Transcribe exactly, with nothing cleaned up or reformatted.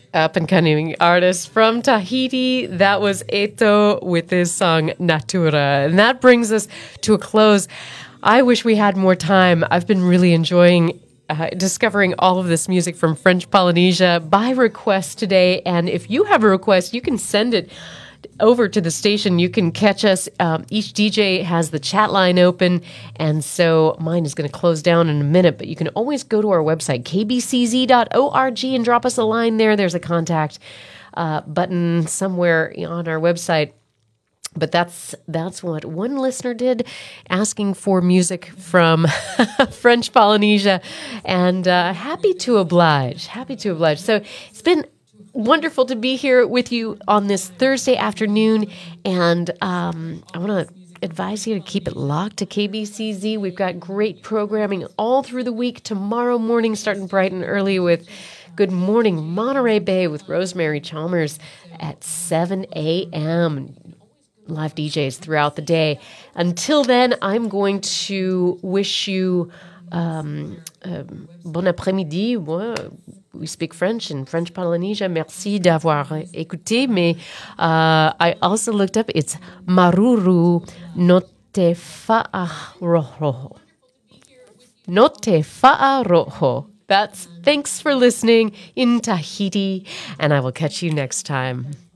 up and coming artist from Tahiti. That was Eto with his song Natura. And that brings us to a close. I wish we had more time. I've been really enjoying uh, discovering all of this music from French Polynesia by request today. And if you have a request, you can send it over to the station. You can catch us. Um, each D J has the chat line open, and so mine is going to close down in a minute, but you can always go to our website, k b c z dot org, and drop us a line there. There's a contact uh, button somewhere on our website. But that's that's what one listener did, asking for music from French Polynesia, and uh, happy to oblige, happy to oblige. So it's been wonderful to be here with you on this Thursday afternoon, and um, I want to advise you to keep it locked to K B C Z. We've got great programming all through the week. Tomorrow morning, starting bright and early with Good Morning Monterey Bay with Rosemary Chalmers at seven a.m., live D Js throughout the day. Until then, I'm going to wish you um, um, bon après-midi. We speak French in French Polynesia. Merci d'avoir écouté. Mais uh, I also looked up. It's Maruru no te whaaroho. No te whaaroho. That's thanks for listening in Tahiti, and I will catch you next time.